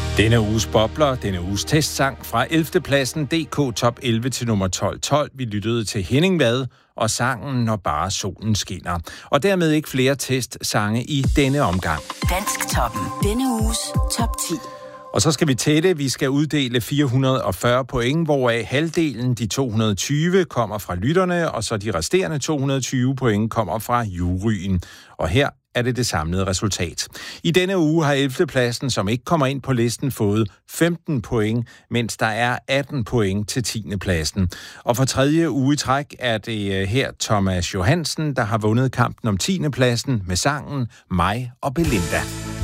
Denne uges bobler, denne uges testsang fra 11. pladsen DK Top 11 til nummer 12. Vi lyttede til Henning Vad og sangen Når bare solen skinner. Og dermed ikke flere testsange i denne omgang. Dansk Toppen. Denne uges top 10. Og så skal vi tætte. Vi skal uddele 440 point, hvoraf halvdelen, de 220, kommer fra lytterne, og så de resterende 220 point kommer fra juryen. Og her er det samlede resultat. I denne uge har 11. pladsen, som ikke kommer ind på listen, fået 15 point, mens der er 18 point til 10. pladsen. Og for tredje uge i træk er det her Thomas Johansen, der har vundet kampen om 10. pladsen med sangen Mig og Belinda.